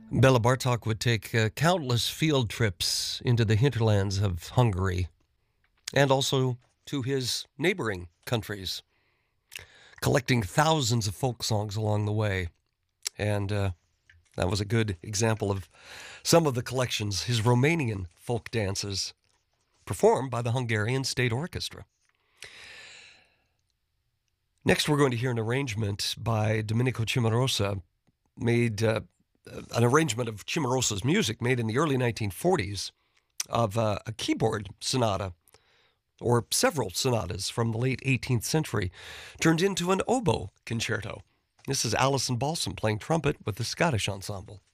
Bela Bartok would take countless field trips into the hinterlands of Hungary and also to his neighboring countries, collecting thousands of folk songs along the way. And that was a good example of some of the collections, his Romanian folk dances, performed by the Hungarian State Orchestra. Next, we're going to hear an arrangement by Domenico Cimarosa, made an arrangement of Cimarosa's music made in the early 1940s of a keyboard sonata, or several sonatas from the late 18th century, turned into an oboe concerto. This is Alison Balsom playing trumpet with the Scottish Ensemble.